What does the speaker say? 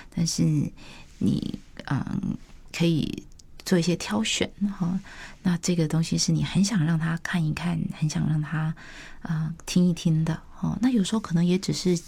但是你可以做一些挑选哈。那这个东西是你很想让他看一看，很想让他听一听的哦。那有时候可能也只是